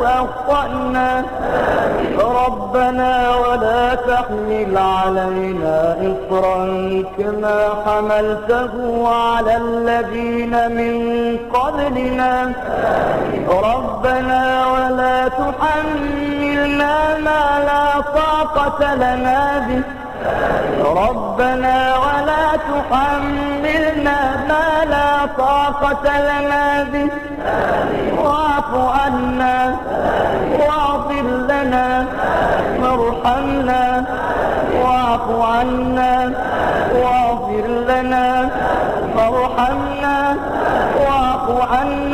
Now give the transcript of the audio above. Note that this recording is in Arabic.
أخطأنا ربنا ولا تحمل علينا إصرا كما حملته على الذين من قبلنا ربنا ولا تحملنا ما لا طاقة لنا به ربنا ولا تحملنا ما لا طاقة لنا به واعف عنا واغفر لنا وارحمنا واعف عنا واغفر لنا وارحمنا واعف عنا